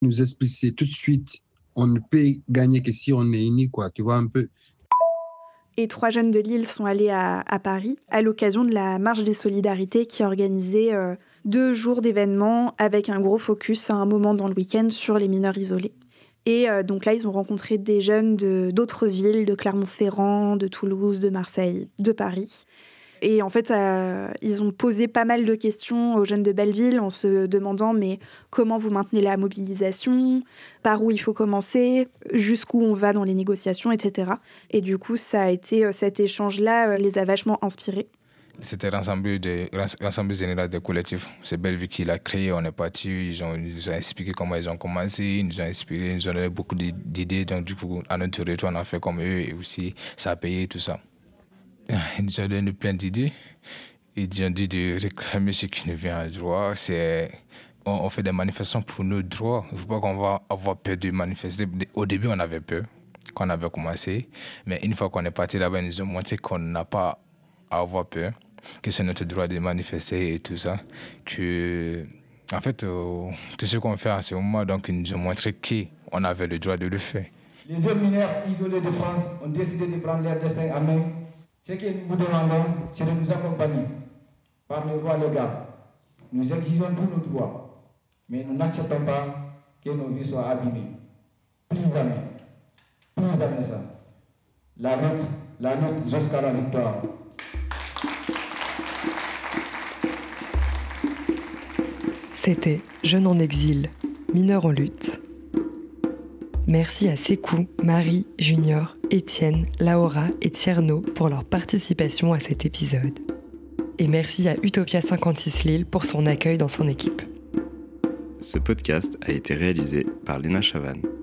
nous expliquer tout de suite, on ne peut gagner que si on est unis, quoi, tu vois un peu. Et 3 jeunes de Lille sont allés à Paris à l'occasion de la Marche des Solidarités qui organisait 2 jours d'événements avec un gros focus à un moment dans le week-end sur les mineurs isolés. Et donc là, ils ont rencontré des jeunes d'autres villes, de Clermont-Ferrand, de Toulouse, de Marseille, de Paris. Et en fait, ils ont posé pas mal de questions aux jeunes de Belleville en se demandant mais comment vous maintenez la mobilisation, par où il faut commencer, jusqu'où on va dans les négociations, etc. Et du coup, ça a été cet échange-là les a vachement inspirés. C'était l'Assemblée générale des collectifs. C'est Belleville qui l'a créé. On est parti, ils nous ont expliqué comment ils ont commencé, ils nous ont inspiré, ils nous ont donné beaucoup d'idées. Donc du coup, à notre retour, on a fait comme eux et aussi ça a payé tout ça. Ils nous ont donné plein d'idées. Ils ont dit de réclamer ce qui nous vient à droit. On fait des manifestations pour nos droits. Il ne faut pas qu'on va avoir peur de manifester. Au début, on avait peur quand on avait commencé. Mais une fois qu'on est parti là-bas, ils nous ont montré qu'on n'a pas à avoir peur, que c'est notre droit de manifester et tout ça. En fait, tout ce qu'on fait à ce moment, donc, ils nous ont montré qu'on avait le droit de le faire. Les jeunes mineurs isolés de France ont décidé de prendre leur destin en main. Ce que nous vous demandons, c'est de nous accompagner par les voies légales. Nous exigeons tous nos droits, mais nous n'acceptons pas que nos vies soient abîmées. Plus jamais ça. La lutte jusqu'à la victoire. C'était Jeunes en exil, mineurs en lutte. Merci à Sékou, Marie, Junior, Étienne, Laura et Tierno pour leur participation à cet épisode. Et merci à Utopia 56 Lille pour son accueil dans son équipe. Ce podcast a été réalisé par Léna Chavannes.